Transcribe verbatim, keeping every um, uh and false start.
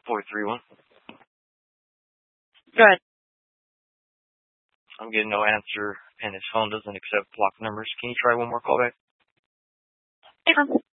four three one. Go ahead. I'm getting no answer, and his phone doesn't accept block numbers. Can you try one more call back? No problem.